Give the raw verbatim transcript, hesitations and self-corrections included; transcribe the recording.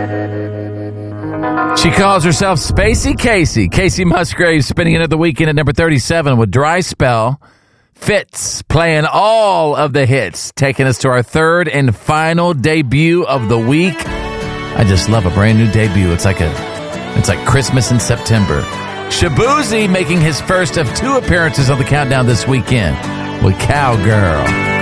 She calls herself Spacey Casey. Casey Musgraves spending another weekend at number thirty-seven with Dry Spell. Fitz playing all of the hits, taking us to our third and final debut of the week. I just love a brand new debut. It's like a, it's like Christmas in September. Shaboozey making his first of two appearances on the countdown this weekend with Cowgirl.